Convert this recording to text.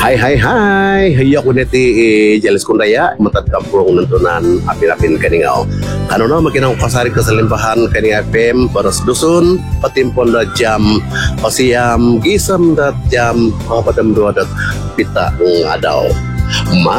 Hai, hiya ko neti Jalis Kundaya, Matat Kampung Nuntunan Apin-apin Kaningao. Kanuna makinang kasari keselimpahan Kaning FM, Baros Dusun, Patimpon da jam, Pasiam, Gisam da jam, Padam 2 dat pita ngadaw.